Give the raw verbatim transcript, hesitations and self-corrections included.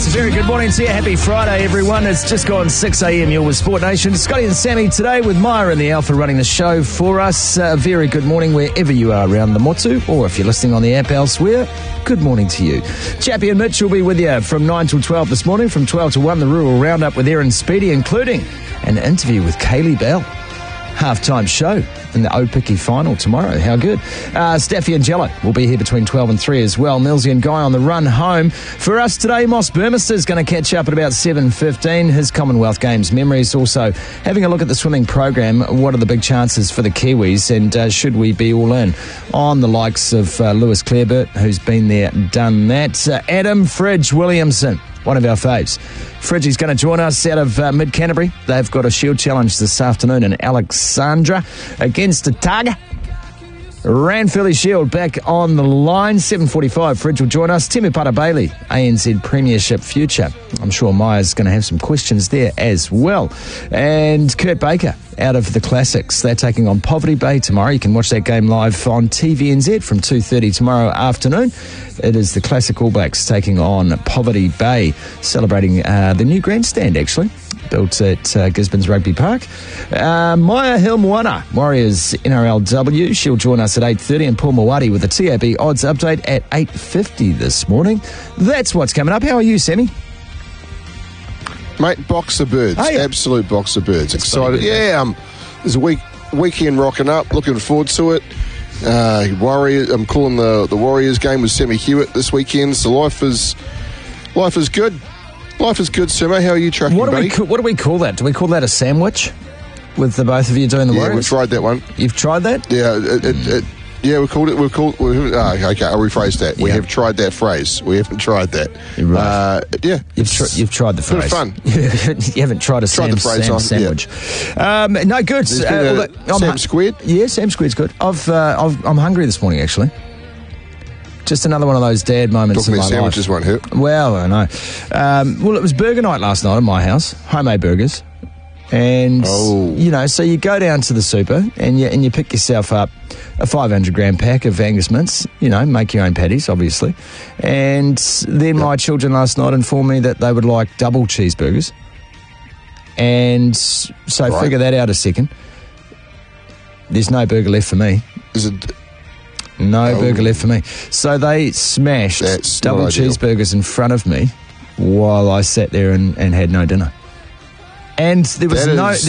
Very good morning to you. Happy Friday, everyone. It's just gone six a.m. You're with Sport Nation. Scotty and Sammy today with Maya and the Alpha running the show for us. Uh, very good morning wherever you are around the Motu, or if you're listening on the app elsewhere, good morning to you. Chappie and Mitch will be with you from nine till twelve this morning. From twelve to one, the Rural Roundup with Aaron Speedy, including an interview with Kaylee Bell. Halftime show in the O-Picky final tomorrow. How good. Uh, Staffy and Jello will be here between twelve and three as well. Millsy and Guy on the run home. For us today, Moss Burmester is going to catch up at about seven fifteen. His Commonwealth Games memories. Also having a look at the swimming program. What are the big chances for the Kiwis, and uh, should we be all in on the likes of uh, Lewis Clareburt, who's been there, done that. Uh, Adam Fridge Williamson, one of our faves. Fridgie's going to join us out of uh, Mid-Canterbury. They've got a Shield Challenge this afternoon in Alexandra against Otago. Ranfurly Shield back on the line. seven forty-five, Fridge will join us. Timu Pata-Bailey, A N Z Premiership Future. I'm sure Maya's going to have some questions there as well. And Kurt Baker out of the Classics. They're taking on Poverty Bay tomorrow. You can watch that game live on T V N Z from two thirty tomorrow afternoon. It is the Classic All Blacks taking on Poverty Bay, celebrating uh, the new grandstand, actually, built at uh, Gisborne's Rugby Park. Uh, Maya Hilmwana, Warriors N R L W. She'll join us at eight thirty, and Paul Mawadi with the T A B odds update at eight fifty this morning. That's what's coming up. How are you, Sammy? Mate, box of birds. Oh, yeah. Absolute box of birds. That's Excited. good, yeah, um, there's a week weekend rocking up. Looking forward to it. Uh, Warriors. I'm calling the the Warriors game with Sammy Hewitt this weekend. So life is life is good. Life is good, Sammy. How are you tracking, What do, buddy? we, what do we call that? Do we call that a sandwich? With the both of you doing the yeah, Warriors? we tried that one. You've tried that? Yeah, it, it, it, yeah, we called it. We called. We, oh, okay, I'll rephrase that. We Yeah. have tried that phrase. We haven't tried that. Right. Uh, yeah, You've, tr- you've tried the bit phrase. of fun. You haven't tried a Tried Sam, the phrase Sam on- sandwich. Um, no, good. There's been a look, I'm Sam hu- Squared? Yeah, Sam Squared's good. I've, uh, I've, I'm hungry this morning, actually. Just another one of those dad moments Talking in my about sandwiches life. won't hurt. Well, I know. Um, well, it was burger night last night at my house, homemade burgers. And, Oh. you know, so you go down to the super and you, and you pick yourself up a five hundred gram pack of Angus mince, you know, make your own patties, obviously. And then my children last night informed me that they would like double cheeseburgers. And so Right. figure that out a second. There's no burger left for me. Is it? No Oh. burger left for me. So they smashed That's double not ideal. cheeseburgers in front of me while I sat there and, and had no dinner. And there was That no... is-